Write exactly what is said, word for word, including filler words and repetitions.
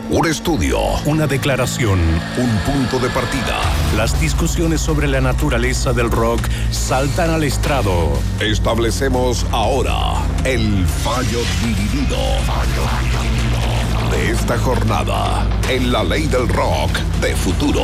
Un estudio, una declaración, un punto de partida. Las discusiones sobre la naturaleza del rock saltan al estrado. Establecemos ahora el fallo dividido. Fallo dividido. De esta jornada, en la ley del rock de futuro.